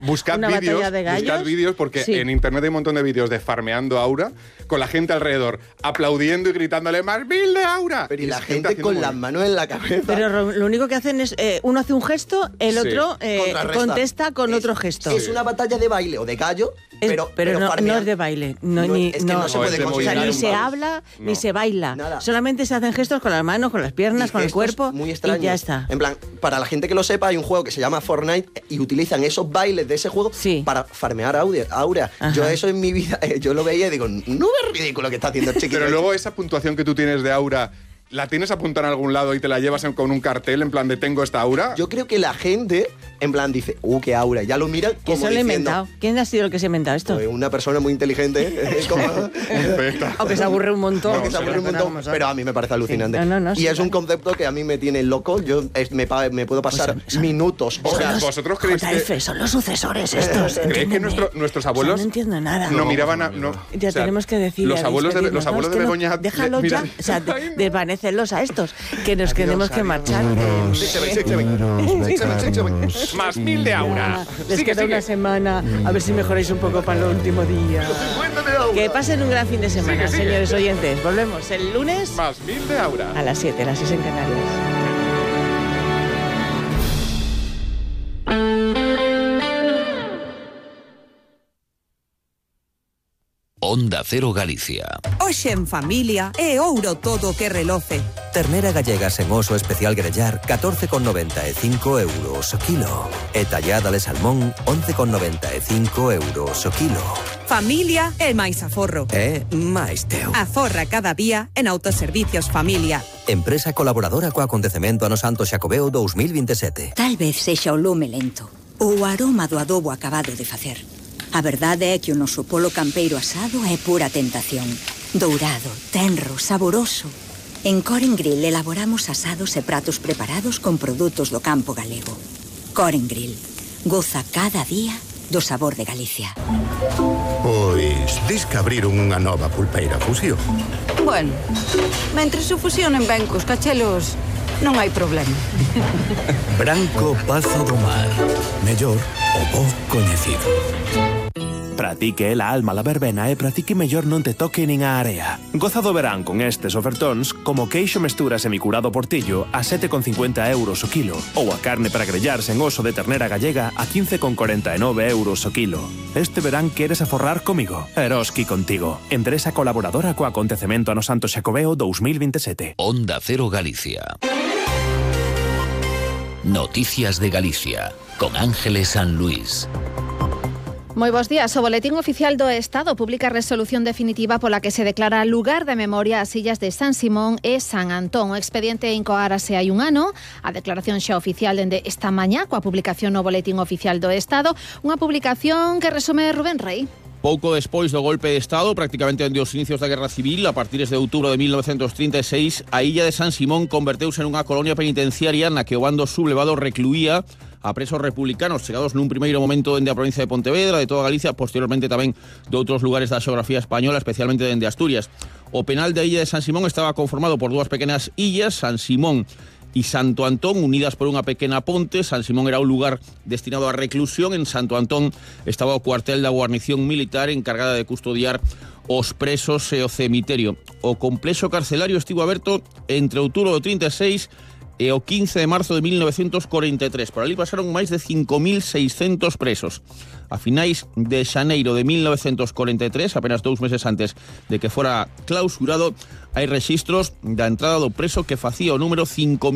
Buscad vídeos porque en internet hay un montón de vídeos de farmeando Aura con la gente alrededor aplaudiendo y gritándole ¡más 1000 de Aura! Pero y la gente con las manos en la cabeza. Pero lo único que hacen es uno hace un gesto, el otro contesta con otro gesto. Es una batalla de baile o de gallo, pero no es de baile. No se puede considerar. Ni se habla, ni se baila. Nada. Solamente se hacen gestos con las manos, con las piernas, con el cuerpo muy extraños. Y ya está. En plan, para la gente que lo sepa, hay un juego que se llama Fortnite y utilizan esos bailes de ese juego para farmear Aura. Ajá. Yo eso en mi vida, yo lo veía y digo, no es ridículo que está haciendo el chiquito. Pero luego esa puntuación que tú tienes de Aura, ¿la tienes apuntada en algún lado y te la llevas con un cartel en plan de tengo esta Aura? Yo creo que la gente en plan dice, qué Aura, ya lo mira como ¿Quién se lo ha inventado? ¿Quién ha sido el que se ha inventado esto? Pues una persona muy inteligente. Aunque se aburre un montón. Pero a mí me parece alucinante. Y es un concepto que a mí me tiene loco. Yo me puedo pasar minutos, horas. ¿Vosotros creéis que son los sucesores estos? ¿Creéis que nuestros abuelos no entiendo nada? No miraban ya tenemos que decir. Los abuelos de Begoña. Déjalo ya. O sea, desvanécelos a estos, que nos tenemos que marchar. Más 1000 de Aura. Les queda una semana, a ver si mejoráis un poco para el último día. Que pasen un gran fin de semana, señores oyentes. Volvemos el lunes. Más 1000 de Aura. A las 7, las 6 en Canarias. Onda Cero Galicia. Hoxe en familia é ouro todo que reloce. Ternera gallega sen oso especial grellar 14,95 euros o kilo. E tallada de salmón 11,95 euros o kilo. Familia é máis aforro. É máis teu. Aforra cada día en Autoservicios Familia. Empresa colaboradora co acontecemento Ano Santo Xacobeo 2027. Tal vez sexa o lume lento ou o aroma do adobo acabado de facer. A verdade é que o noso polo campeiro asado é pura tentación. Dourado, tenro, saboroso. En Coren Grill elaboramos asados e pratos preparados con produtos do campo galego. Coren Grill. Goza cada día do sabor de Galicia. Pois, dis que abriron unha nova pulpeira fusión. Bueno, mentres o fusionen ben cos cachelos, non hai problema. Branco Pazo do Mar. Mellor o bo coñecido. Para ti que é la alma la verbena e para ti que mellor non te toque nin a area. Goza do verán con estes ofertóns como queixo mestura semicurado portillo a 7,50 euros o kilo ou a carne para grellar sen oso de ternera gallega a 15,49 euros o kilo. Este verán queres aforrar comigo? Eroski contigo. Empresa colaboradora co acontecemento Ano Santo Xacobeo 2027. Onda Cero Galicia. Noticias de Galicia con Ángeles San Luis. Moi bos días. O Boletín Oficial do Estado publica a resolución definitiva pola que se declara lugar de memoria as illas de San Simón e San Antón. O expediente incoárase hai un ano. A declaración xa oficial dende esta mañá coa publicación no Boletín Oficial do Estado. Unha publicación que resume Rubén Rey. Pouco despois do golpe de Estado, prácticamente dende os inicios da Guerra Civil, a partir de outubro de 1936, a illa de San Simón converteuse en unha colonia penitenciaria na que o bando sublevado recluía a presos republicanos chegados nun primeiro momento dende a provincia de Pontevedra, de toda Galicia, posteriormente tamén de outros lugares da xeografía española, especialmente dende Asturias. O penal da illa de San Simón estaba conformado por dúas pequenas illas, San Simón e Santo Antón, unidas por unha pequena ponte. San Simón era un lugar destinado a reclusión, en Santo Antón estaba o cuartel da guarnición militar encargada de custodiar os presos e o cemiterio. O complexo carcelario estivo aberto entre outubro do 36 e o 15 de marzo de 1943. Por ali pasaron máis de 5.600 presos. A finais de xaneiro de 1943, apenas 2 meses antes de que fora clausurado, hai rexistros da entrada do preso que facía o número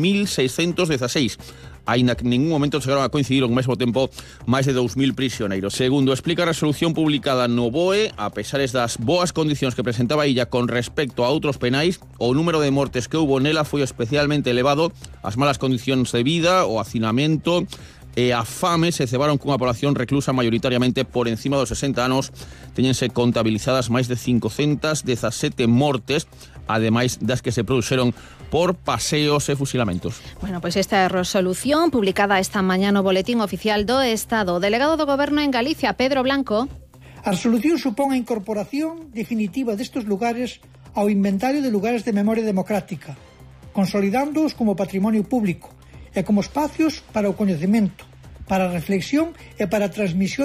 5.616. Aínda que en ningún momento chegaron a coincidir ao mesmo tempo máis de 2.000 prisioneiros. Segundo explica a resolución publicada no BOE, a pesares das boas condicións que presentaba a illa con respecto a outros penais, o número de mortes que houbo nela foi especialmente elevado. As malas condicións de vida, o hacinamento e a fame se cebaron cunha población reclusa maioritariamente por encima dos 60 anos. Teñense contabilizadas máis de 517 mortes, ademais das que se produxeron por paseos e fusilamentos. Bueno, pois esta é a resolución publicada esta mañá no Boletín Oficial do Estado. O delegado do Goberno en Galicia, Pedro Blanco. A resolución supón a incorporación definitiva destes lugares ao inventario de lugares de memoria democrática, consolidándoos como patrimonio público e como espacios para o coñecemento, para reflexión e para transmisión